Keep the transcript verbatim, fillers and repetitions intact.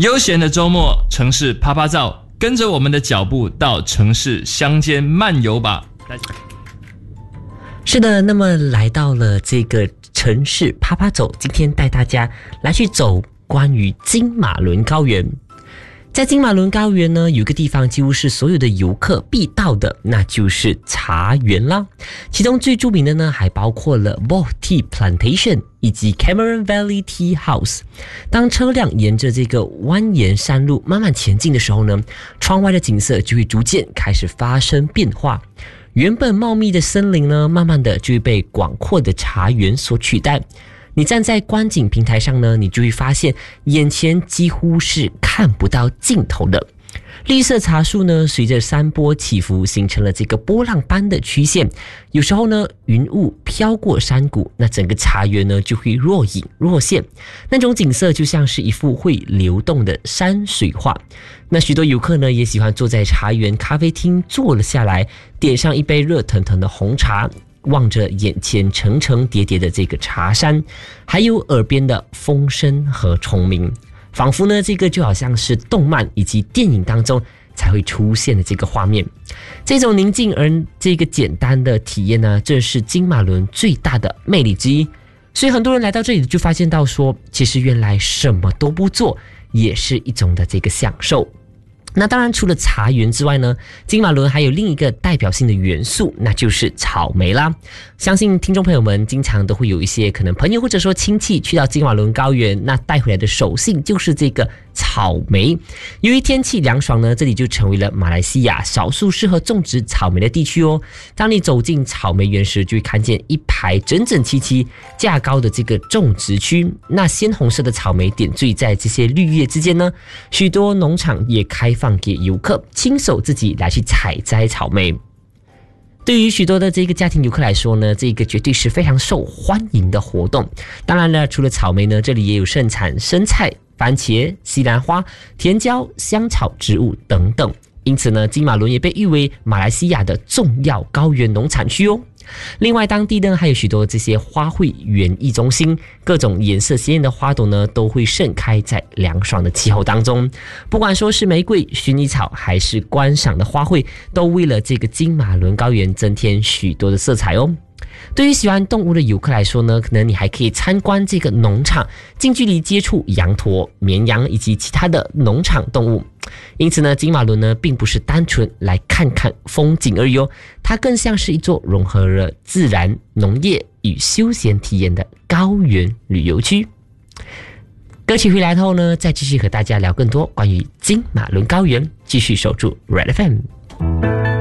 悠闲的周末，城市趴趴照，跟着我们的脚步到城市乡间漫游吧。 是的，那么来到了这个城市趴趴走，今天带大家来去走关于金马伦高原。在金马伦高原呢，有一个地方几乎是所有的游客必到的，那就是茶园啦。其中最著名的呢，还包括了 Boh Tea Plantation 以及 Cameron Valley Tea House。当车辆沿着这个蜿蜒山路慢慢前进的时候呢，窗外的景色就会逐渐开始发生变化。原本茂密的森林呢，慢慢的就会被广阔的茶园所取代。你站在观景平台上呢，你就会发现眼前几乎是看不到尽头的。绿色茶树呢，随着山坡起伏，形成了这个波浪般的曲线。有时候呢，云雾飘过山谷，那整个茶园呢就会若隐若现。那种景色就像是一幅会流动的山水画。那许多游客呢，也喜欢坐在茶园咖啡厅坐了下来，点上一杯热腾腾的红茶，望着眼前层层叠叠的这个茶山，还有耳边的风声和虫鸣，仿佛呢这个就好像是动漫以及电影当中才会出现的这个画面。这种宁静而这个简单的体验呢，这是金马伦最大的魅力之一。所以很多人来到这里就发现到说，其实原来什么都不做也是一种的这个享受。那当然除了茶园之外呢，金马伦还有另一个代表性的元素，那就是草莓啦。相信听众朋友们经常都会有一些可能朋友或者说亲戚去到金马伦高原，那带回来的手信就是这个草莓。由于天气凉爽呢，这里就成为了马来西亚少数适合种植草莓的地区哦。当你走进草莓园时，就会看见一排整整齐齐架高的这个种植区，那鲜红色的草莓点缀在这些绿叶之间呢，许多农场也开放给游客亲手自己来去采摘草莓。对于许多的这个家庭游客来说呢，这个绝对是非常受欢迎的活动。当然了，除了草莓呢，这里也有盛产生菜、番茄、西兰花、甜椒、香草植物等等。因此呢，金马伦也被誉为马来西亚的重要高原农产区哦。另外，当地呢还有许多这些花卉园艺中心，各种颜色鲜艳的花朵呢都会盛开在凉爽的气候当中。不管说是玫瑰、薰衣草还是观赏的花卉，都为了这个金马伦高原增添许多的色彩哦。对于喜欢动物的游客来说呢，可能你还可以参观这个农场，近距离接触羊驼、绵羊以及其他的农场动物。因此呢，金马伦呢并不是单纯来看看风景而已哦，它更像是一座融合了自然、农业与休闲体验的高原旅游区。歌曲回来后呢，再继续和大家聊更多关于金马伦高原，继续守住 Red F M。